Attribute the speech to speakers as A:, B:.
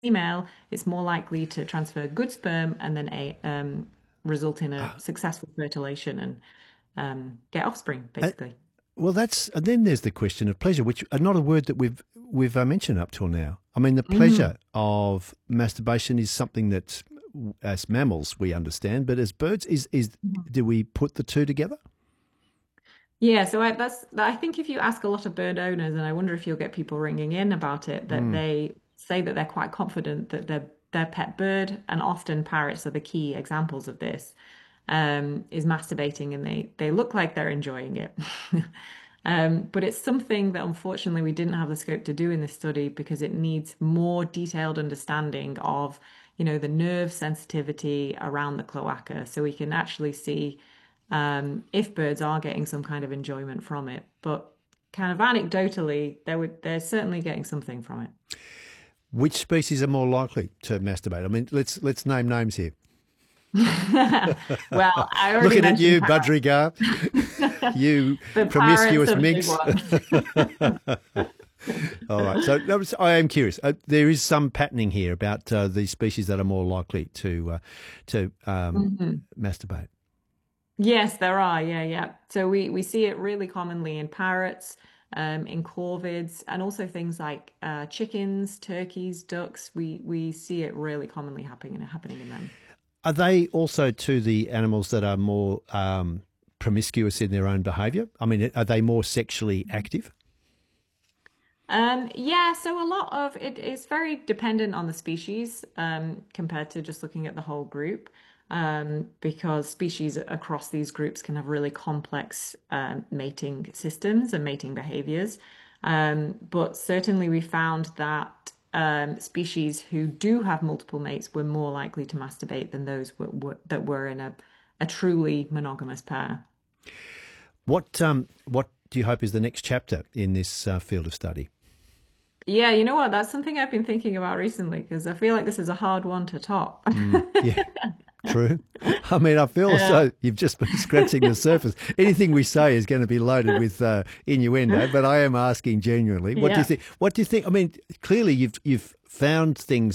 A: female, it's more likely to transfer good sperm and then result in a successful fertilization and get offspring,
B: Uh,
A: basically.
B: well, that's and then there's the question of pleasure, which are not a word that we've mentioned up till now. I mean, the
A: Mhm.
B: pleasure of masturbation is something that, as mammals, we understand, but as birds, is do we put the two together?
A: Yeah, so I think if you ask a lot of bird owners, and I wonder if you'll get people ringing in about it, that
B: Mm.
A: they say that they're quite confident that their pet bird, and often parrots are the key examples of this, is masturbating, and they look like they're enjoying it. But it's something that unfortunately we didn't have the scope to do in this study because it needs more detailed understanding of, the nerve sensitivity around the cloaca, so we can actually see if birds are getting some kind of enjoyment from it. But kind of anecdotally, they're certainly getting something from it.
B: Which species are more likely to masturbate? I mean, let's name names here.
A: Well, I already
B: Looking at
A: mentioned
B: you,
A: parrots.
B: Budrigar, you
A: The parrots
B: promiscuous
A: are the big
B: minx.
A: one.
B: All right. So no, I am curious. There is some patterning here about the species that are more likely to
A: Mhm.
B: masturbate.
A: Yes, there are. Yeah, yeah. So we see it really commonly in parrots, in corvids, and also things like chickens, turkeys, ducks. We see it really commonly happening in them.
B: Are they also to the animals that are more promiscuous in their own behaviour? I mean, are they more sexually active?
A: Yeah, so a lot of it is very dependent on the species, compared to just looking at the whole group, because species across these groups can have really complex mating systems and mating behaviors. But certainly we found that species who do have multiple mates were more likely to masturbate than those that were in a truly monogamous pair.
B: What do you hope is the next chapter in this field of study?
A: Yeah, you know what? That's something I've been thinking about recently because I feel like this is a hard one to top.
B: Mm, yeah. True. I mean, I feel as
A: Yeah,
B: though you've just been scratching the surface. Anything we say is going to be loaded with innuendo, but I am asking genuinely. What do you
A: yeah.
B: think? What do you think? I mean, clearly you've found things